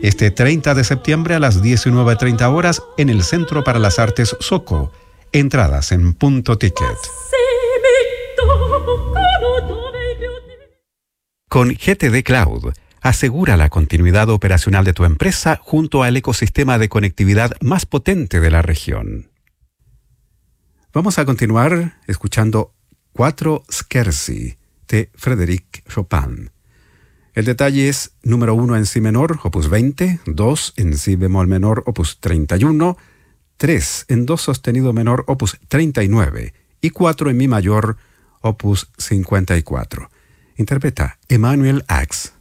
este 30 de septiembre a las 19:30 horas en el Centro para las Artes Soco. Entradas en Punto Ticket. Con GTD Cloud, asegura la continuidad operacional de tu empresa junto al ecosistema de conectividad más potente de la región. Vamos a continuar escuchando 4 Scherzi de Frédéric Chopin. El detalle es número 1 en si menor, opus 20, 2 en si bemol menor, opus 31, 3 en do sostenido menor, opus 39 y 4 en mi mayor, opus 54. Interpreta Emmanuel Ax.